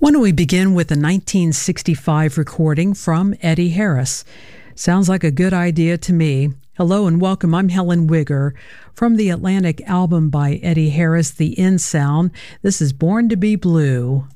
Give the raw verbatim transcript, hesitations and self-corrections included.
Why don't we begin with a nineteen sixty-five recording from Eddie Harris? Sounds like a good idea to me. Hello and welcome. I'm Helen Wigger. From the Atlantic album by Eddie Harris, The In Sound, this is Born to Be Blue.